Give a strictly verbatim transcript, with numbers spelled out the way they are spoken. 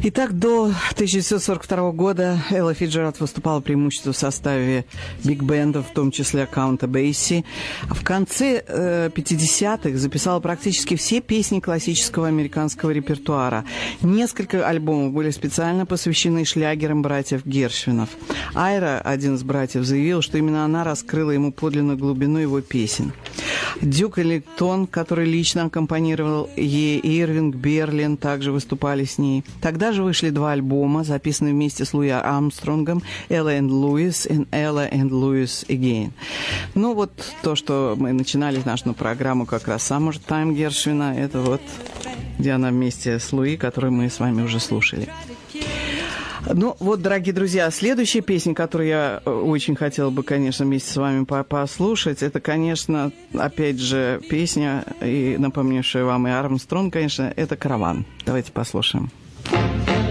Итак, до тысяча девятьсот сорок второго года Элла Фицджеральд выступала преимущественно в составе биг-бендов, в том числе Каунта Бейси. В конце э, пятидесятых записала практически все песни классического американского репертуара. Несколько альбомов были специально посвящены шлягерам братьев Гершвинов. Айра, один из братьев, заявил, что именно она раскрыла ему подлинную глубину его песен. Дюк Эллингтон, который лично аккомпанировал ей, и Ирвинг Берлин также выступали с ней. Тогда же вышли два альбома, записанные вместе с Луи Армстронгом, «Ella and Louis» и «Ella and Louis Again». Ну вот то, что мы начинали нашу программу как раз «Summertime» Гершвина, это вот где она вместе с Луи, которую мы с вами уже слушали. Ну, вот, дорогие друзья, следующая песня, которую я очень хотела бы, конечно, вместе с вами послушать, это, конечно, опять же, песня, и напомнившая вам и Армстронг, конечно, это «Караван». Давайте послушаем.